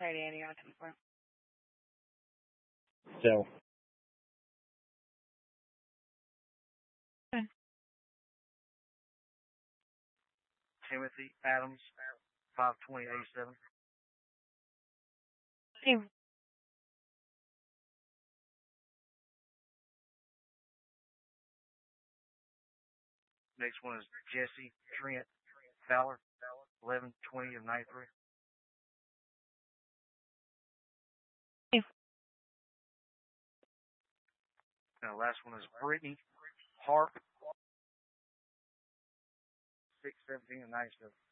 Right, Andy, on 10-4. So. Timothy Adams, 52087. Hey, Next one is Jesse Trent Fowler, 1120 of 93. Now, last one is Brittany Harp, 617 of 97.